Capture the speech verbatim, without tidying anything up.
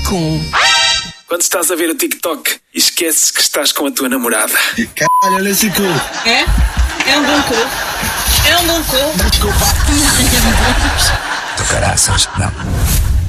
com... Quando estás a ver o TikTok e esqueces que estás com a tua namorada. Caralho, olha esse cu. É? É um bom cu. É um bom cu. Desculpa. Tu caraças, não.